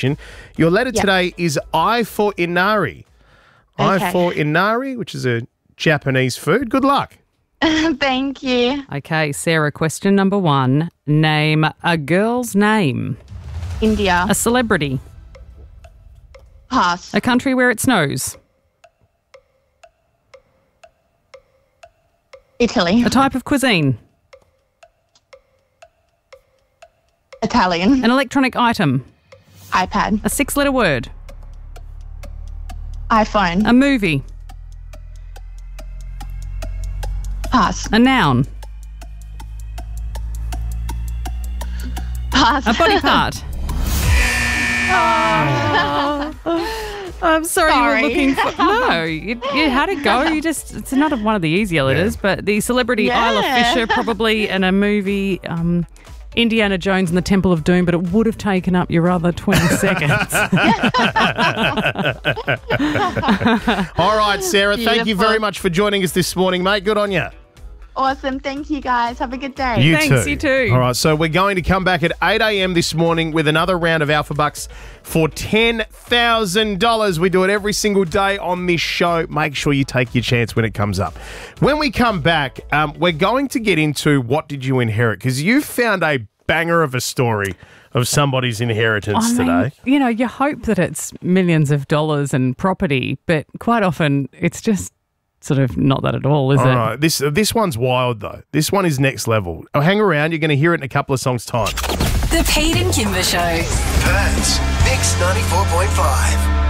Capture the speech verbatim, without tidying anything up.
question. Your letter Yep. today is I for Inari. I Okay. for Inari, which is a Japanese food. Good luck. Thank you. Okay, Sarah, question number one. Name a girl's name. India. A celebrity. Pass. A country where it snows. Italy. A type of cuisine. Italian. An electronic item. iPad. A six-letter word. iPhone. A movie. Pass. A noun. Pass. A body part. I'm sorry, Sorry. you were looking for... No, you, you had to go. You just... It's not one of the easier letters, but the celebrity Yeah. Isla Fisher probably in a movie... Um, Indiana Jones and the Temple of Doom, but it would have taken up your other twenty seconds. All right, Sarah, thank you Beautiful. very much for joining us this morning, mate. Good on you. Awesome. Thank you, guys. Have a good day. You Thanks, too. you too. All right, so we're going to come back at eight a.m. this morning with another round of Alpha Bucks for ten thousand dollars. We do it every single day on this show. Make sure you take your chance when it comes up. When we come back, um, we're going to get into what did you inherit, because you found a banger of a story of somebody's inheritance I mean, today. you know, you hope that it's millions of dollars and property, but quite often it's just sort of not that at all, is All it? right, this, uh, this one's wild, though. This one is next level. Oh, hang around. You're going to hear it in a couple of songs' time. The Pete and Kimber Show. Perth's Mix ninety-four point five.